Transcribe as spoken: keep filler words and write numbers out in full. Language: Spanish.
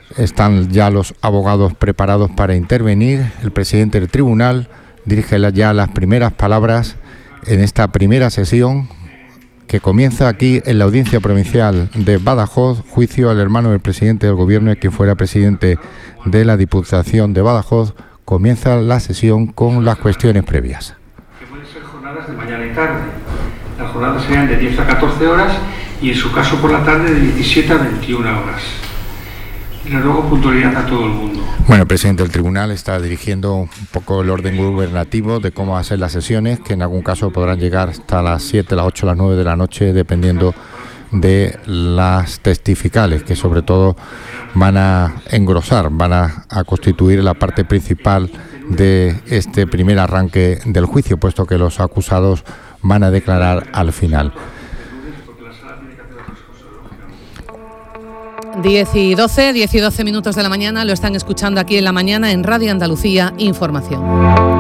Están ya los abogados preparados para intervenir. El presidente del tribunal dirige ya las primeras palabras en esta primera sesión que comienza aquí en la Audiencia Provincial de Badajoz, juicio al hermano del presidente del gobierno y quien fuera presidente de la Diputación de Badajoz. Comienza la sesión con las cuestiones previas. Que pueden ser jornadas de mañana y tarde. Las jornadas serían de diez a catorce horas y en su caso por la tarde de diecisiete a veintiuna horas. Y le ruego puntualidad a todo el mundo. Bueno, el presidente del tribunal está dirigiendo un poco el orden gubernativo de cómo hacer las sesiones, que en algún caso podrán llegar hasta las siete, las ocho, las nueve de la noche, dependiendo de las testificales, que sobre todo van a engrosar, van a, a constituir la parte principal de este primer arranque del juicio, puesto que los acusados van a declarar al final. diez y doce, diez y doce minutos de la mañana, lo están escuchando aquí en la mañana en Radio Andalucía Información.